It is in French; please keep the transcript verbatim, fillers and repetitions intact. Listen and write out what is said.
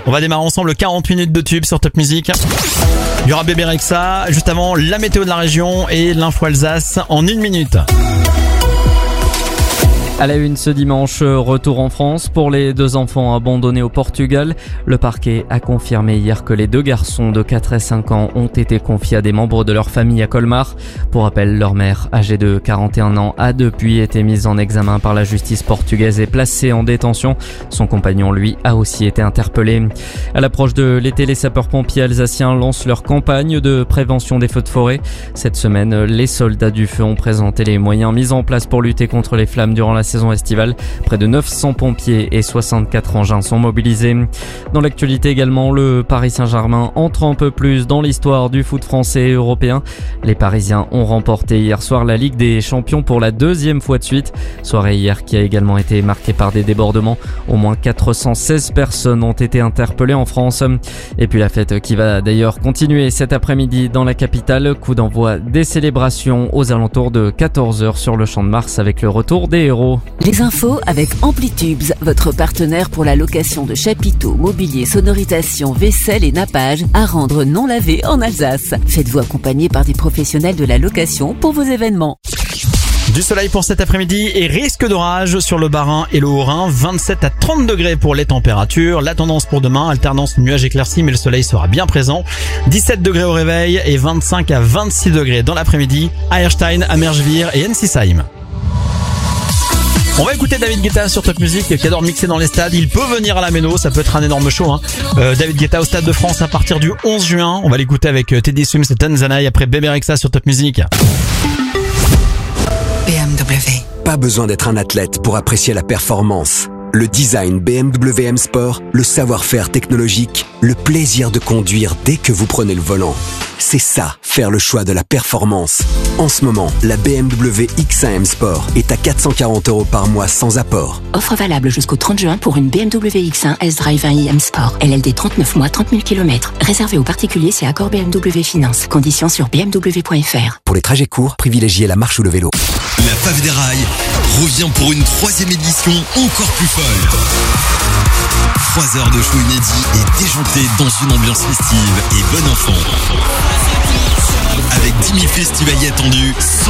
On va démarrer ensemble quarante minutes de tube sur Top Music. Il y aura Bébé Rexha, juste avant la météo de la région et l'info Alsace en une minute. À la une ce dimanche, retour en France pour les deux enfants abandonnés au Portugal. Le parquet a confirmé hier que les deux garçons de quatre et cinq ans ont été confiés à des membres de leur famille à Colmar. Pour rappel, leur mère, âgée de quarante et un ans, a depuis été mise en examen par la justice portugaise et placée en détention. Son compagnon, lui, a aussi été interpellé. À l'approche de l'été, les sapeurs-pompiers alsaciens lancent leur campagne de prévention des feux de forêt. Cette semaine, les soldats du feu ont présenté les moyens mis en place pour lutter contre les flammes durant la saison estivale. Près de neuf cents pompiers et soixante-quatre engins sont mobilisés. Dans l'actualité également, le Paris Saint-Germain entre un peu plus dans l'histoire du foot français et européen. Les Parisiens ont remporté hier soir la Ligue des Champions pour la deuxième fois de suite. Soirée hier qui a également été marquée par des débordements. Au moins quatre cent seize personnes ont été interpellées en France. Et puis la fête qui va d'ailleurs continuer cet après-midi dans la capitale. Coup d'envoi des célébrations aux alentours de quatorze heures sur le Champ de Mars avec le retour des héros. Les infos avec Amplitubes, votre partenaire pour la location de chapiteaux, mobilier, sonorisation, vaisselle et nappage à rendre non lavé en Alsace. Faites-vous accompagner par des professionnels de la location pour vos événements. Du soleil pour cet après-midi et risque d'orage sur le Bas-Rhin et le Haut-Rhin. vingt-sept à trente degrés pour les températures. La tendance pour demain, alternance nuages éclaircis, mais le soleil sera bien présent. dix-sept degrés au réveil et vingt-cinq à vingt-six degrés dans l'après-midi à Erstein, à Merschwir et Ensisheim. On va écouter David Guetta sur Top Music qui adore mixer dans les stades. Il peut venir à la Méno, ça peut être un énorme show. Hein. Euh, David Guetta au Stade de France à partir du onze juin. On va l'écouter avec Teddy Swims et Tanzanai après Bébé Rexha sur Top Music. B M W. Pas besoin d'être un athlète pour apprécier la performance. Le design B M W M Sport, le savoir-faire technologique, le plaisir de conduire dès que vous prenez le volant. C'est ça, faire le choix de la performance. En ce moment, la B M W X un M Sport est à quatre cent quarante euros par mois sans apport. Offre valable jusqu'au trente juin pour une B M W X un S-Drive un i M Sport. L L D trente-neuf mois, trente mille kilomètres. Réservé aux particuliers, c'est accord B M W Finance. Conditions sur b m w point f r. Pour les trajets courts, privilégiez la marche ou le vélo. La Fave des Rails revient pour une troisième édition encore plus folle. Trois heures de show inédit et déjanté dans une ambiance festive et bon enfant. Avec dix mille festivaliers attendus.